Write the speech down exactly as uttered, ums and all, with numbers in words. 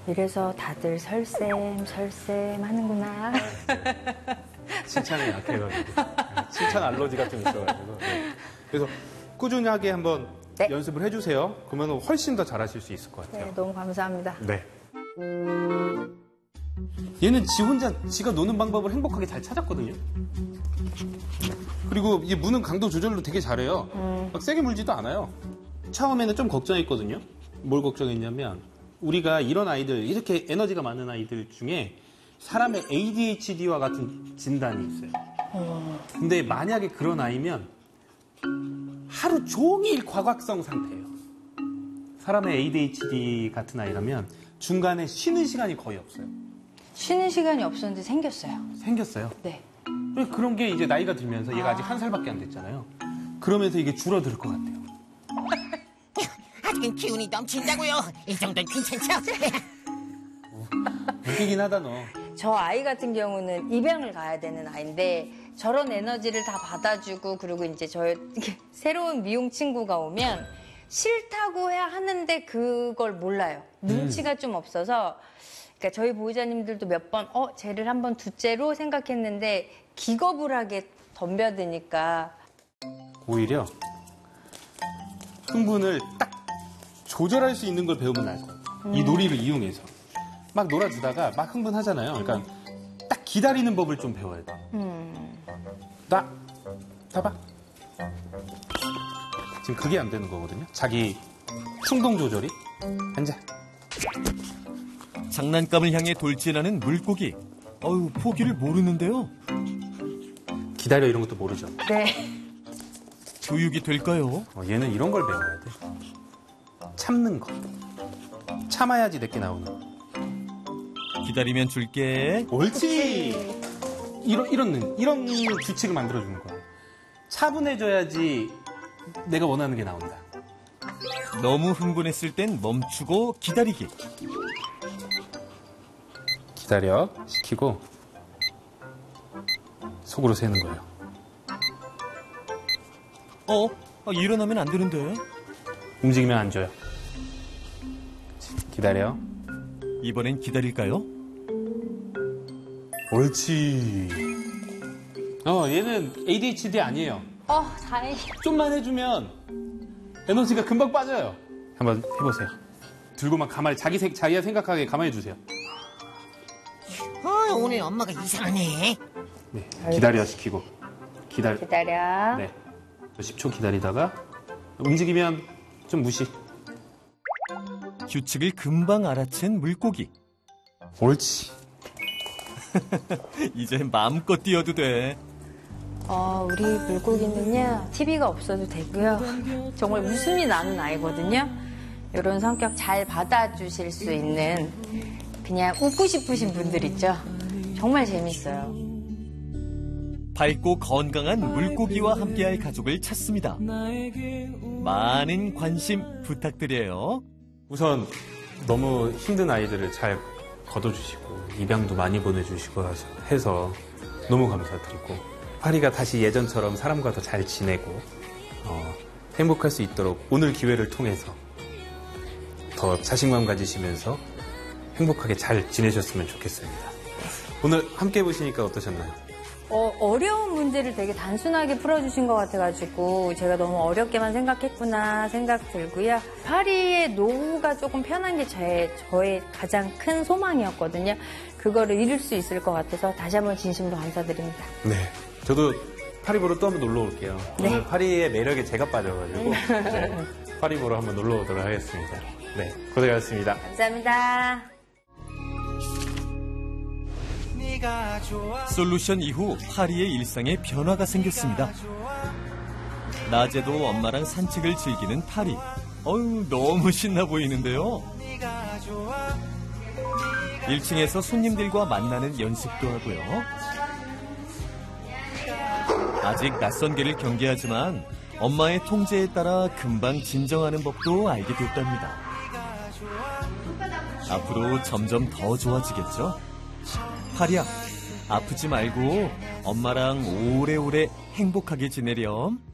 이래서 다들 설쌤, 설쌤 하는구나. 칭찬에 약해가지고. 칭찬 알러지가 좀 있어가지고. 네. 그래서 꾸준하게 한번 네. 연습을 해주세요. 그러면 훨씬 더 잘하실 수 있을 것 같아요. 네, 너무 감사합니다. 네. 얘는 지 혼자 지가 노는 방법을 행복하게 잘 찾았거든요. 그리고 이제 무는 강도 조절로 되게 잘해요. 음. 막 세게 물지도 않아요. 처음에는 좀 걱정했거든요. 뭘 걱정했냐면 우리가 이런 아이들, 이렇게 에너지가 많은 아이들 중에 사람의 에이디에이치디와 같은 진단이 있어요. 음. 근데 만약에 그런 아이면 하루 종일 과각성 상태예요. 사람의 에이디에이치디 같은 아이라면 중간에 쉬는 시간이 거의 없어요. 쉬는 시간이 없었는데 생겼어요. 생겼어요? 네. 그런 게 이제 나이가 들면서 얘가 아. 아직 한 살밖에 안 됐잖아요. 그러면서 이게 줄어들 것 같아요. 아직은 기운이 넘친다고요. 이 정도는 괜찮죠? 웃기긴 하다 너. 저 아이 같은 경우는 입양을 가야 되는 아이인데 저런 에너지를 다 받아주고 그리고 이제 저 새로운 미용 친구가 오면 싫다고 해야 하는데 그걸 몰라요. 눈치가 음. 좀 없어서 그러니까 저희 보호자님들도 몇 번 어, 쟤를 한번 둘째로 생각했는데 기겁을 하게 덤벼드니까 오히려 흥분을 딱 조절할 수 있는 걸 배우면 나을 것 같아요. 음. 이 놀이를 이용해서 막 놀아주다가 막 흥분하잖아요. 그러니까 딱 기다리는 법을 좀 배워야 돼요. 음. 나, 봐봐. 지금 그게 안 되는 거거든요. 자기 충동 조절이. 앉아. 장난감을 향해 돌진하는 물고기. 어휴, 포기를 모르는데요. 기다려 이런 것도 모르죠. 네. 교육이 될까요? 어, 얘는 이런 걸 배워야 돼. 참는 거. 참아야지 내게 나오는 거. 기다리면 줄게. 옳지. 이런 이런 이런 규칙을 만들어주는 거야. 차분해져야지 내가 원하는 게 나온다. 너무 흥분했을 땐 멈추고 기다리기. 기다려 시키고 속으로 세는 거예요. 어? 아, 일어나면 안 되는데. 움직이면 안 줘요. 기다려. 이번엔 기다릴까요? 옳지. 어, 얘는 에이디에이치디 아니에요. 어, 다행히. 좀만 해주면 에너지가 금방 빠져요. 한번 해보세요. 들고만 가만히, 자기, 생, 자기가 생각하게 가만히 두세요. 어, 오늘 엄마가 이상하네. 네, 기다려 시키고. 기다려. 기다려. 네. 십 초 기다리다가 움직이면 좀 무시. 규칙을 금방 알아챈 물고기. 옳지. 이제 마음껏 뛰어도 돼. 어, 우리 물고기는요, 티비가 없어도 되고요. 정말 웃음이 나는 아이거든요. 이런 성격 잘 받아주실 수 있는 그냥 웃고 싶으신 분들 있죠. 정말 재밌어요. 밝고 건강한 물고기와 함께할 가족을 찾습니다. 많은 관심 부탁드려요. 우선 너무 힘든 아이들을 잘 걷어주시고 입양도 많이 보내주시고 해서 너무 감사드리고 파리가 다시 예전처럼 사람과 더 잘 지내고 어, 행복할 수 있도록 오늘 기회를 통해서 더 자신감 가지시면서 행복하게 잘 지내셨으면 좋겠습니다. 오늘 함께 해보시니까 어떠셨나요? 어, 어려운 문제를 되게 단순하게 풀어주신 것 같아가지고 제가 너무 어렵게만 생각했구나 생각 들고요. 파리의 노후가 조금 편한 게 제, 저의 가장 큰 소망이었거든요. 그거를 이룰 수 있을 것 같아서 다시 한번 진심으로 감사드립니다. 네, 저도 파리 보러 또 한번 놀러 올게요. 네. 오늘 파리의 매력에 제가 빠져가지고 네, 파리 보러 한번 놀러 오도록 하겠습니다. 네, 고생하셨습니다. 감사합니다. 솔루션 이후 파리의 일상에 변화가 생겼습니다. 낮에도 엄마랑 산책을 즐기는 파리. 어휴, 너무 신나 보이는데요. 일 층에서 손님들과 만나는 연습도 하고요. 아직 낯선 길을 경계하지만 엄마의 통제에 따라 금방 진정하는 법도 알게 됐답니다. 앞으로 점점 더 좋아지겠죠? 파리야, 아프지 말고 엄마랑 오래오래 행복하게 지내렴.